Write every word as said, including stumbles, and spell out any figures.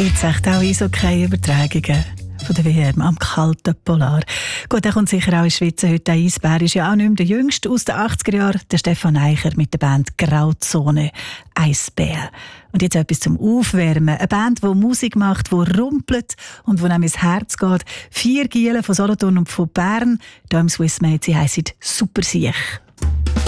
Gibt es echt auch Eishockey-Übertragungen von der W M am kalten Polar? Gut, der kommt sicher auch in Schweiz. Heute der Eisbär ist ja auch nicht mehr der Jüngste aus den achtziger Jahren, der Stefan Eicher mit der Band Grauzone Eisbär. Und jetzt etwas zum Aufwärmen. Eine Band, die Musik macht, die rumpelt und wo einem ins Herz geht. Vier Gielen von Solothurn und von Bern, hier im Swissmade, sie heissen Super Siech.